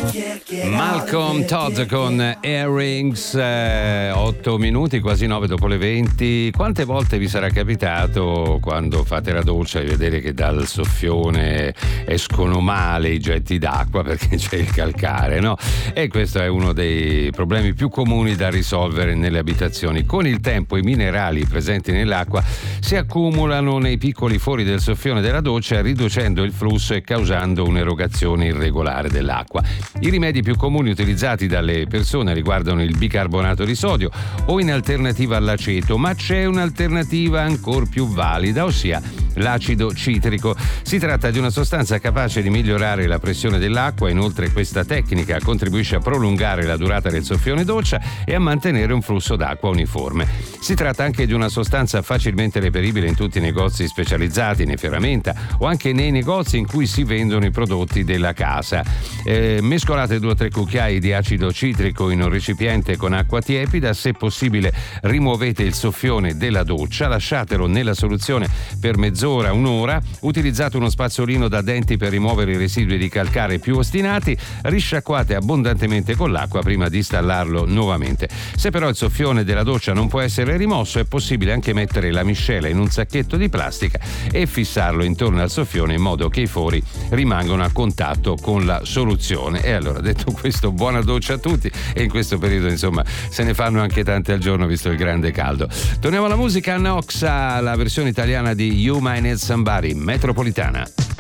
Malcolm Todd con Earrings, 8 minuti, quasi 9 dopo le 20. Quante volte vi sarà capitato, quando fate la doccia, di vedere che dal soffione escono male i getti d'acqua perché c'è il calcare, no? E questo è uno dei problemi più comuni da risolvere nelle abitazioni. Con il tempo i minerali presenti nell'acqua si accumulano nei piccoli fori del soffione della doccia, riducendo il flusso e causando un'erogazione irregolare dell'acqua. I rimedi più comuni utilizzati dalle persone riguardano il bicarbonato di sodio o in alternativa all'aceto, ma c'è un'alternativa ancora più valida, ossia l'acido citrico. Si tratta di una sostanza capace di migliorare la pressione dell'acqua. Inoltre questa tecnica contribuisce a prolungare la durata del soffione doccia e a mantenere un flusso d'acqua uniforme. Si tratta anche di una sostanza facilmente reperibile in tutti i negozi specializzati, nei ferramenta o anche nei negozi in cui si vendono i prodotti della casa. Mescolate 2 o 3 cucchiai di acido citrico in un recipiente con acqua tiepida. Se possibile rimuovete il soffione della doccia, lasciatelo nella soluzione per mezz'ora, un'ora. Utilizzate uno spazzolino da denti per rimuovere i residui di calcare più ostinati. Risciacquate abbondantemente con l'acqua prima di installarlo nuovamente. Se però il soffione della doccia non può essere rimosso, è possibile anche mettere la miscela in un sacchetto di plastica e fissarlo intorno al soffione in modo che i fori rimangano a contatto con la soluzione. E allora, detto questo, buona doccia a tutti, e in questo periodo insomma se ne fanno anche tante al giorno visto il grande caldo. Torniamo alla musica. Noxa, la versione italiana di You Might Need Somebody, Metropolitana.